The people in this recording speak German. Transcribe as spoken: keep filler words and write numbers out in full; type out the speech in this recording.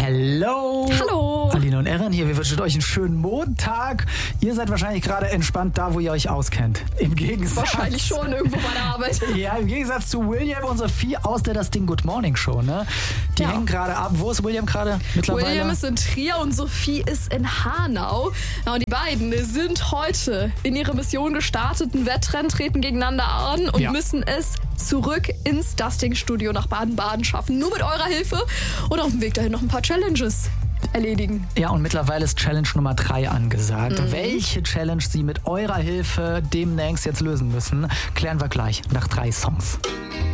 Hallo. Hallo. Aline und Erin hier. Wir wünschen euch einen schönen Montag. Ihr seid wahrscheinlich gerade entspannt da, wo ihr euch auskennt. Im Gegensatz. Wahrscheinlich schon irgendwo bei der Arbeit. Ja, im Gegensatz zu William und Sophie aus der Das Ding Good Morning Show, ne? Die Ja. hängen gerade ab. Wo ist William gerade mittlerweile? William ist in Trier und Sophie ist in Hanau. Ja, und die beiden sind heute in ihre Mission gestartet. Ein Wettrennen, treten gegeneinander an und Ja. müssen es zurück ins Dusting-Studio nach Baden-Baden schaffen. Nur mit eurer Hilfe und auf dem Weg dahin noch ein paar Challenges erledigen. Ja, und mittlerweile ist Challenge Nummer drei angesagt. Mhm. Welche Challenge sie mit eurer Hilfe demnächst jetzt lösen müssen, klären wir gleich nach drei Songs.